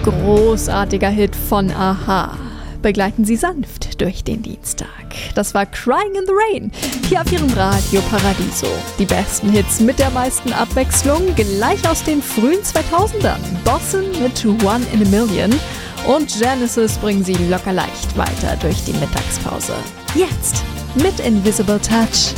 Großartiger Hit von a-ha. Begleiten Sie sanft durch den Dienstag. Das war Crying in the Rain, hier auf Ihrem Radio Paradiso. Die besten Hits mit der meisten Abwechslung, gleich aus den frühen 2000ern. Bossin mit One in a Million und Genesis bringen Sie locker leicht weiter durch die Mittagspause. Jetzt mit Invisible Touch.